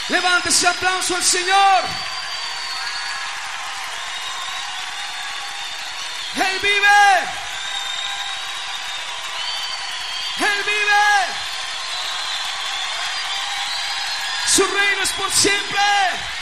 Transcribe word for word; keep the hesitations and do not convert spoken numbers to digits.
Levante ese aplauso al Señor. Él vive. Él vive. Su reino es por siempre.